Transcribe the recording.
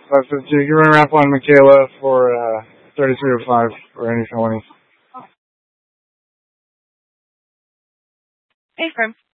552. You run around on Michaela for 3305 for any felonies. Affirm.